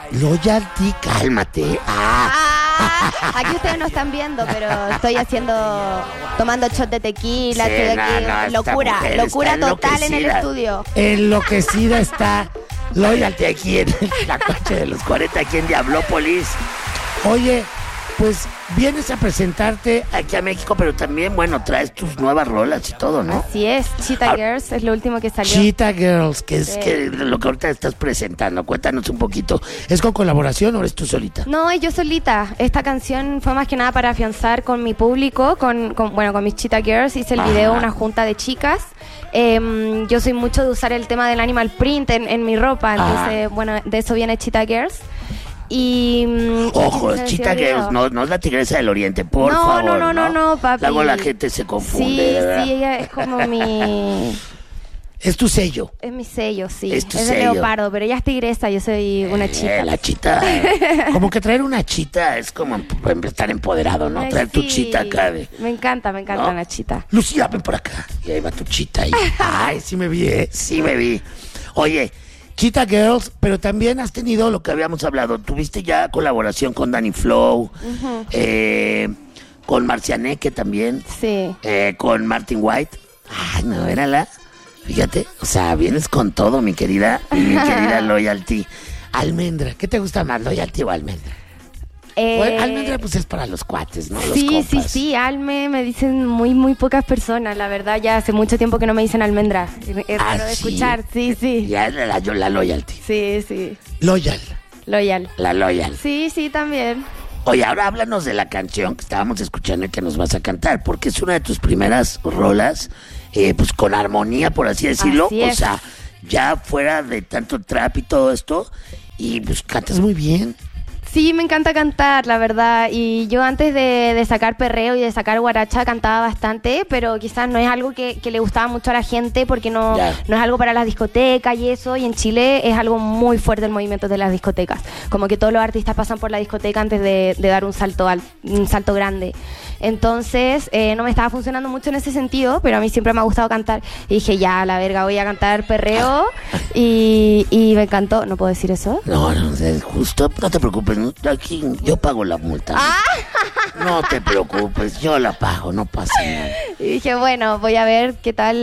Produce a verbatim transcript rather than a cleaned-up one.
Loyalty, cálmate. Ah. Ah, aquí ustedes no están viendo, pero estoy haciendo, tomando shot de tequila, Sí, estoy no, aquí, no, esta locura, mujer locura está total en el enloquecida. estudio. Enloquecida está Loyalty aquí en la coche de los cuarenta, aquí en Diablópolis. Oye, pues vienes a presentarte aquí a México, pero también, bueno, traes tus nuevas rolas y todo, ¿no? Así es, Cheetah Ah, Girls es lo último que salió. Cheetah Girls, que es Sí. que lo que ahorita estás presentando. Cuéntanos un poquito. ¿Es con colaboración o eres tú solita? No, yo solita. Esta canción fue más que nada para afianzar con mi público, con, con bueno, con mis Cheetah Girls. Hice el Ajá. video, una junta de chicas. Em, yo soy mucho de usar el tema del animal print en, en mi ropa, entonces, Ah. bueno, de eso viene Cheetah Girls. Y mm, Ojo, ¿qué es te Cheetah decía yo? Girls, no, no es la tigresa del oriente, por No, favor. no, no, no, no, papi. Luego la gente se confunde, Sí, de verdad. sí, ella es como mi... Es tu sello. Es mi sello, sí. Es tu de sello. leopardo, pero ella es tigresa, yo soy una Eh, chica. la chita. Como que traer una chita es como em- estar empoderado, ¿no? Ay, Traer tu sí. chita acá de... Me encanta, me encanta ¿no? una chita. Lucía, ven por acá. Y ahí va tu chita ahí. Ay, sí me vi, ¿eh? Sí me vi. Oye, Cheetah Girls, pero también has tenido lo que habíamos hablado. Tuviste ya colaboración con Danny Flow, eh, con Marcianeque también, Sí. eh, con Martin White. Ay, no, era la... Fíjate, o sea, vienes con todo, mi querida, mi querida Loyalty. Almendra, ¿qué te gusta más, Loyalty o Almendra? Eh, Bueno, Almendra pues es para los cuates, ¿no? Los sí, sí, compas. sí, Alme me dicen muy, muy pocas personas, la verdad, ya hace mucho tiempo que no me dicen almendra. Es Ah, raro de ¿sí? escuchar, sí, sí. Ya la, la, la Loyalty. Sí, sí. Loyal, Loyal. la Loyal. Sí, sí, también. Oye, ahora háblanos de la canción que estábamos escuchando y que nos vas a cantar, porque es una de tus primeras rolas, eh, pues con armonía, por así decirlo. Así o es. sea, ya fuera de tanto trap y todo esto, y pues cantas muy bien. Sí, me encanta cantar, la verdad. Y yo antes de, de sacar perreo y de sacar guaracha cantaba bastante, pero quizás no es algo que, que le gustaba mucho a la gente porque no, Ya. no es algo para las discotecas y eso. Y en Chile es algo muy fuerte el movimiento de las discotecas. Como que todos los artistas pasan por la discoteca antes de, de dar un salto, al, un salto grande. Entonces, eh, no me estaba funcionando mucho en ese sentido, pero a mí siempre me ha gustado cantar. Y dije, ya, la verga, voy a cantar perreo. Y, y me encantó. ¿No puedo decir eso? No, no, es justo, no te preocupes, no, aquí yo pago la multa. Ah. No te preocupes, yo la pago, no pasa nada. Y dije, bueno, voy a ver qué tal